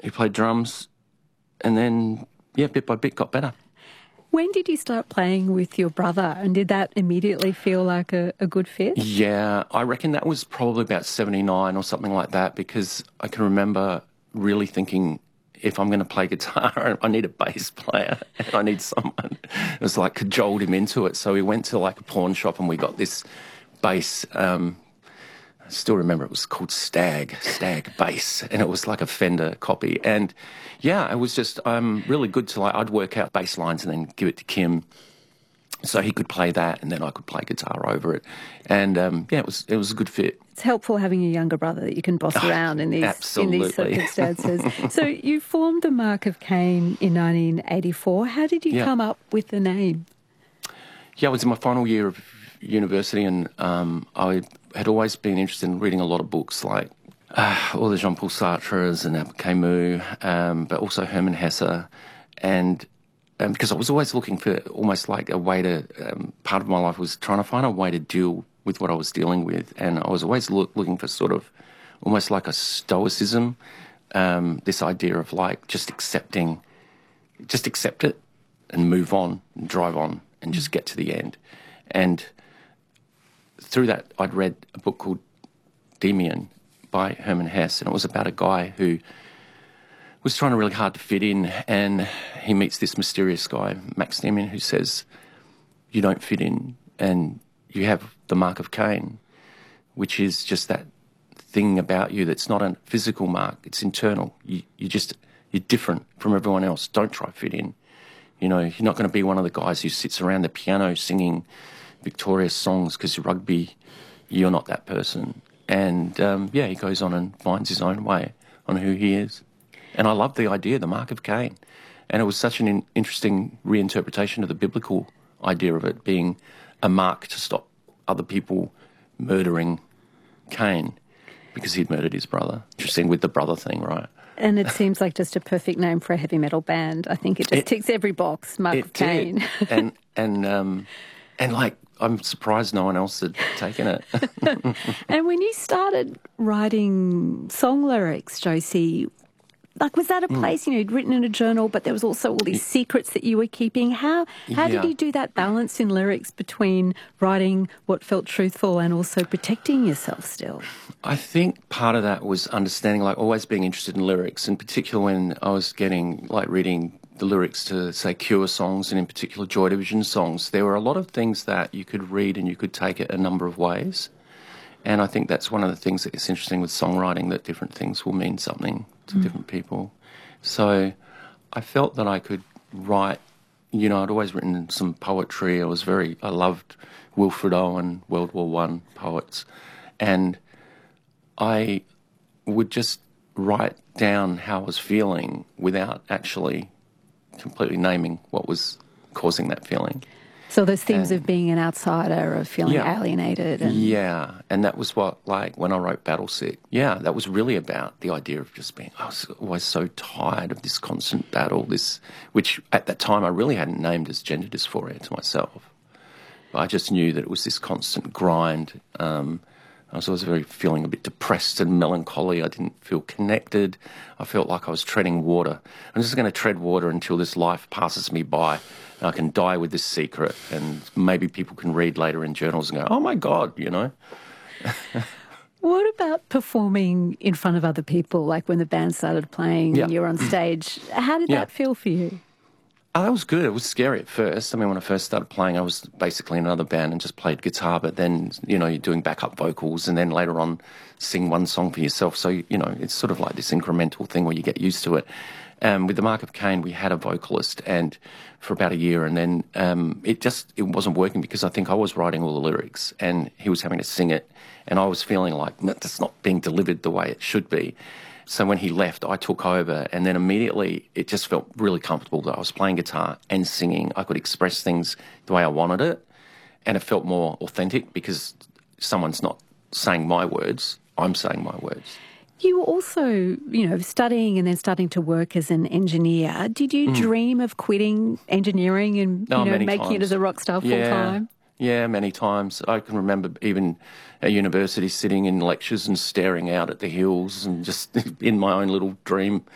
he played drums, and then, yeah, bit by bit got better. When did you start playing with your brother, and did that immediately feel like a good fit? Yeah, I reckon that was probably about 79 or something like that, because I can remember really thinking, if I'm going to play guitar, I need a bass player and I need someone. It was like cajoled him into it. So we went to like a pawn shop and we got this bass. I still remember it was called Stag bass, and it was like a Fender copy. And yeah, it was just really good to like, I'd work out bass lines and then give it to Kim so he could play that and then I could play guitar over it. And yeah, it was a good fit. It's helpful having a younger brother that you can boss around in these circumstances. So you formed the Mark of Cain in 1984. How did you come up with the name? Yeah, I was in my final year of university, and I had always been interested in reading a lot of books, like all the Jean-Paul Sartres and Albert Camus, but also Hermann Hesse, and because I was always looking for almost like a way to, part of my life was trying to find a way to deal with what I was dealing with, and I was always looking for sort of almost like a stoicism, this idea of like just accept it and move on and drive on and just get to the end. And through that, I'd read a book called Demian by Hermann Hesse, and it was about a guy who was trying really hard to fit in, and he meets this mysterious guy, Max Demian, who says, you don't fit in, and you have the mark of Cain, which is just that thing about you that's not a physical mark, it's internal. You're different from everyone else. Don't try to fit in. You know, you're not going to be one of the guys who sits around the piano singing victorious songs because rugby, you're not that person. And yeah, he goes on and finds his own way on who he is. And I love the idea, the Mark of Cain. And it was such an interesting reinterpretation of the biblical idea of it being a mark to stop other people murdering Cain because he'd murdered his brother. Interesting with the brother thing, right? And it seems like just a perfect name for a heavy metal band. I think it just ticks every box, Mark of Cain. And like, I'm surprised no one else had taken it. And when you started writing song lyrics, Josie, like, was that a place, you know, you'd written in a journal, but there was also all these secrets that you were keeping? How did you do that balance in lyrics between writing what felt truthful and also protecting yourself still? I think part of that was understanding, like, always being interested in lyrics, in particular when I was getting, like, reading the lyrics to, say, Cure songs and in particular Joy Division songs. There were a lot of things that you could read and you could take it a number of ways. And I think that's one of the things that is interesting with songwriting, that different things will mean something to different people. So I felt that I could write, you know, I'd always written some poetry. I loved Wilfred Owen, World War I poets. And I would just write down how I was feeling without actually completely naming what was causing that feeling. So those themes of being an outsider, of feeling alienated. Yeah, and that was what, like, when I wrote Battlesick, that was really about the idea of just being, I was always so tired of this constant battle, which at that time I really hadn't named as gender dysphoria to myself. But I just knew that it was this constant grind. I was always feeling a bit depressed and melancholy. I didn't feel connected. I felt like I was treading water. I'm just going to tread water until this life passes me by and I can die with this secret, and maybe people can read later in journals and go, oh my God, you know. What about performing in front of other people, like when the band started playing and you're on stage? How did that feel for you? Oh, that was good. It was scary at first. I mean, when I first started playing, I was basically in another band and just played guitar, but then, you know, you're doing backup vocals and then later on sing one song for yourself. So, you know, it's sort of like this incremental thing where you get used to it. With the Mark of Cain, we had a vocalist and for about a year, and then it wasn't working because I think I was writing all the lyrics and he was having to sing it, and I was feeling like that's not being delivered the way it should be. So when he left, I took over, and then immediately it just felt really comfortable that I was playing guitar and singing. I could express things the way I wanted it, and it felt more authentic because someone's not saying my words, I'm saying my words. You were also, you know, studying and then starting to work as an engineer. Did you dream of quitting engineering and making it as a rock star full time? Yeah, many times. I can remember even at university sitting in lectures and staring out at the hills and just in my own little dream